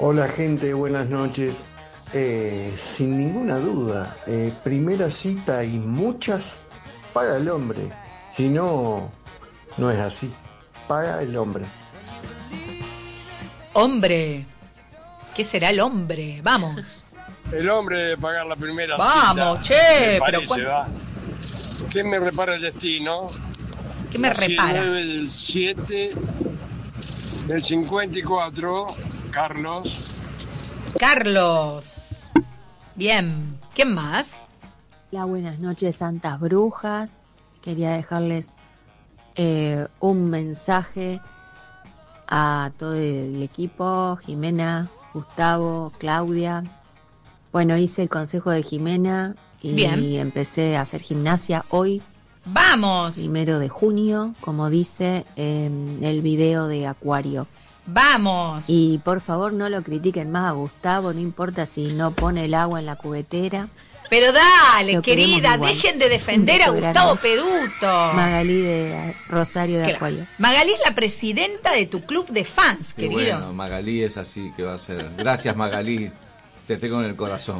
Hola gente, buenas noches. Sin ninguna duda, primera cita y muchas para el hombre. Si no, no es así. Para el hombre. Hombre, ¿qué será el hombre? Vamos. El hombre debe pagar la primera Vamos, cita. che, Me pero parece, va. ¿Qué me repara el destino? ¿Qué me repara? 9 del 7 del 54, Carlos. Carlos. Bien. ¿Quién más? Hola, buenas noches, santas brujas. Quería dejarles un mensaje a todo el equipo, Jimena, Gustavo, Claudia. Bueno, hice el consejo de Jimena y Bien. empecé a hacer gimnasia hoy, Vamos. 1 de junio, como dice el video de Acuario. Vamos. Y por favor no lo critiquen más a Gustavo, no importa si no pone el agua en la cubetera. Pero dale, Lo queremos querida, igual. dejen de defender a Un beso Gustavo grande. Peduto. Magalí de Rosario de Claro. Acuario. Magalí es la presidenta de tu club de fans, Qué querido. bueno, Magalí es así que va a ser. Gracias, Magalí. Te tengo en el corazón.